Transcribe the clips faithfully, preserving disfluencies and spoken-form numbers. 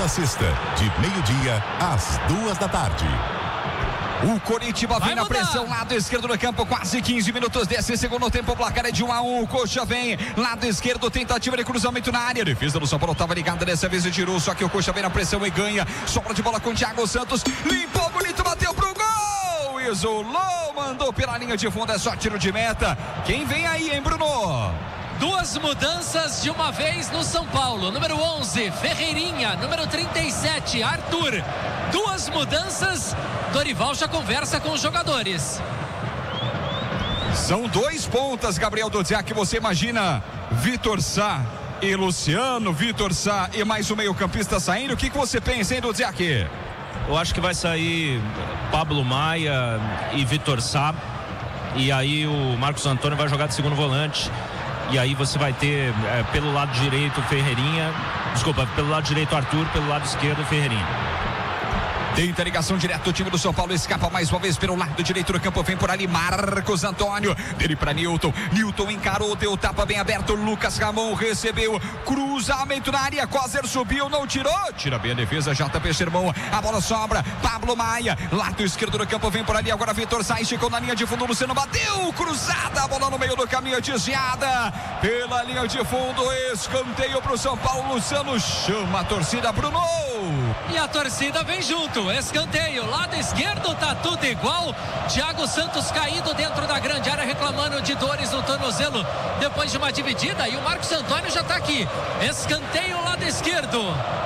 a sexta, de meio-dia às duas da tarde. O Coritiba vem Vai na mudar. pressão, lado esquerdo do campo, quase quinze minutos desse segundo tempo, o placar é de um a um, o Coxa vem, lado esquerdo, tentativa de cruzamento na área, defesa do São Paulo estava ligada, dessa vez e tirou, só que o Coxa vem na pressão e ganha, sobra de bola com o Thiago Santos, limpou, bonito, bateu pro gol, isolou, mandou pela linha de fundo, é só tiro de meta. Quem vem aí, hein, Bruno? Duas mudanças de uma vez no São Paulo. Número onze, Ferreirinha. Número trinta e sete, Arthur. Duas mudanças. Dorival já conversa com os jogadores. São dois pontas, Gabriel Dodziak, você imagina Vitor Sá e Luciano, Vitor Sá e mais um meio-campista saindo. O que, que você pensa, hein, Dodziak? Eu acho que vai sair Pablo Maia e Vitor Sá. E aí o Marcos Antônio vai jogar de segundo volante. E aí você vai ter é, pelo lado direito Ferreirinha. Desculpa, pelo lado direito Arthur, pelo lado esquerdo Ferreirinha. Tenta ligação direto, o time do São Paulo escapa mais uma vez pelo lado direito do campo, vem por ali Marcos Antônio, dele para Newton, Newton encarou, deu tapa bem aberto, Lucas Ramon recebeu, cruzamento na área, Coser subiu, não tirou, tira bem a defesa, J P Sermão, a bola sobra, Pablo Maia, lado esquerdo do campo, vem por ali agora Vitor Sá, esticou na linha de fundo, Luciano bateu, cruzada, a bola no meio do caminho, desviada, pela linha de fundo, escanteio pro São Paulo, Luciano chama a torcida, Bruno! E a torcida vem junto, escanteio, lado esquerdo, tá tudo igual. Thiago Santos caído dentro da grande área, reclamando de dores no tornozelo depois de uma dividida, e o Marcos Antônio já tá aqui. Escanteio, lado esquerdo.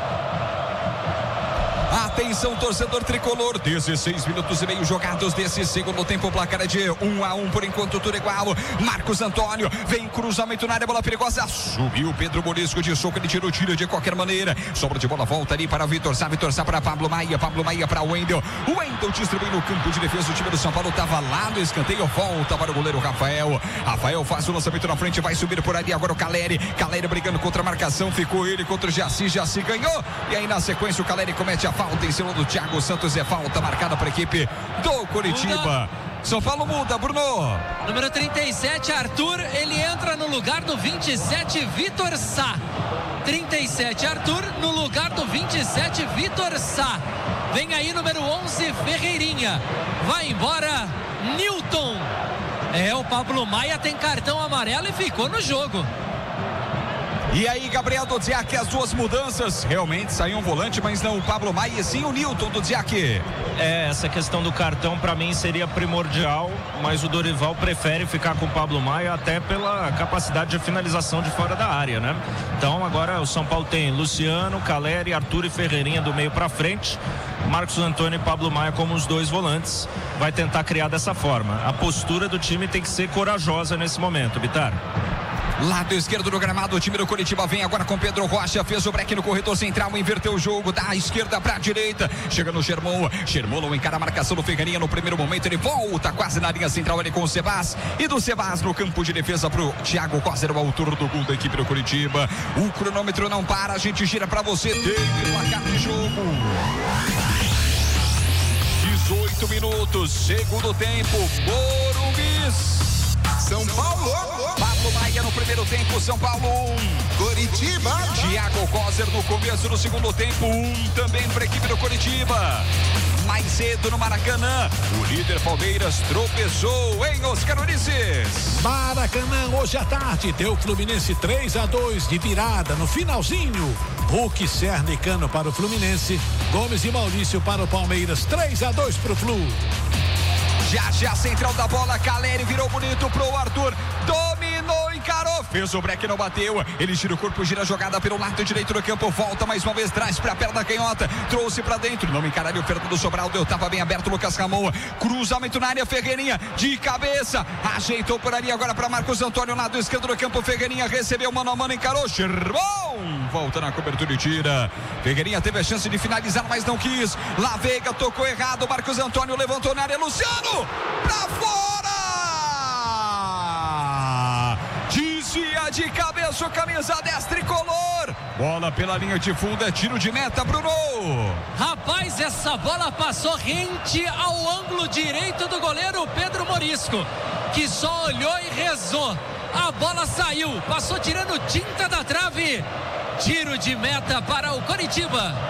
Atenção, torcedor tricolor, dezesseis minutos e meio jogados desse segundo tempo, o placar é de um a um por enquanto, tudo igual. Marcos Antônio, vem cruzamento na área, bola perigosa, subiu Pedro Morisco de soco, ele tirou, tira de qualquer maneira, sobra de bola, volta ali para Vitor Sá, Vitor Sá para Pablo Maia, Pablo Maia para Wendel, o Wendel distribui no campo de defesa, o time do São Paulo estava lá no escanteio, volta para o goleiro Rafael, Rafael faz o lançamento na frente, vai subir por ali agora o Caleri, Caleri brigando contra a marcação, ficou ele contra o Jaci, Jaci ganhou, e aí na sequência o Caleri comete a falta em cima do Thiago Santos, é falta marcada para a equipe do Coritiba. Muda. São Paulo muda, Bruno. Número trinta e sete, Arthur, ele entra no lugar do vinte e sete, Vitor Sá. trinta e sete, Arthur, no lugar do vinte e sete, Vitor Sá. Vem aí número onze, Ferreirinha. Vai embora, Newton. É, o Pablo Maia tem cartão amarelo e ficou no jogo. E aí, Gabriel Dodziak, as duas mudanças, realmente saiu um volante, mas não o Pablo Maia, e sim o Newton Dodziak. É, essa questão do cartão para mim seria primordial, mas o Dorival prefere ficar com o Pablo Maia até pela capacidade de finalização de fora da área, né? Então agora o São Paulo tem Luciano, Caleri, Arthur e Ferreirinha do meio para frente, Marcos Antônio e Pablo Maia como os dois volantes, vai tentar criar dessa forma. A postura do time tem que ser corajosa nesse momento, Bitar. Lado esquerdo do gramado, o time do Coritiba vem agora com Pedro Rocha, fez o break no corredor central, inverteu o jogo da esquerda para a direita, chega no Germão, Germão encara a marcação do Ferreirinha no primeiro momento, ele volta quase na linha central, ele com o Sebas, e do Sebas no campo de defesa pro Thiago Coser, o autor do gol da equipe do Coritiba. O cronômetro não para, a gente gira para você, teve placar de jogo. dezoito minutos, segundo tempo, Morumbis. São Paulo. Pablo Maia no primeiro tempo, São Paulo um. Coritiba. Thiago Coser no começo do segundo tempo, um também para a equipe do Coritiba. Mais cedo no Maracanã, o líder Palmeiras tropeçou em Oscar Ulisses. Maracanã, hoje à tarde, deu Fluminense três a dois de virada no finalzinho. Hulk, Serna e Cano para o Fluminense, Gomes e Maurício para o Palmeiras, três a dois para o Flu. Já já central da bola, Caleri virou bonito pro Arthur, dominou, encarou, fez o break, não bateu, ele gira o corpo, gira a jogada pelo lado direito do campo, volta mais uma vez, traz pra perna canhota, trouxe pra dentro, não encarou o Fernando Sobral, deu tava bem aberto, Lucas Ramon, cruzamento na área, Ferreirinha de cabeça, ajeitou por ali agora pra Marcos Antônio, lado esquerdo do campo, Ferreirinha recebeu mano a mano, encarou, Germão, volta na cobertura e tira, Ferreirinha teve a chance de finalizar, mas não quis, La Veiga tocou errado, Marcos Antônio levantou na área, Luciano pra fora, desvia de cabeça o camisa dez tricolor, bola pela linha de fundo, é tiro de meta, Bruno. Rapaz, essa bola passou rente ao ângulo direito do goleiro Pedro Morisco, que só olhou e rezou, a bola saiu, passou tirando tinta da trave, tiro de meta para o Coritiba.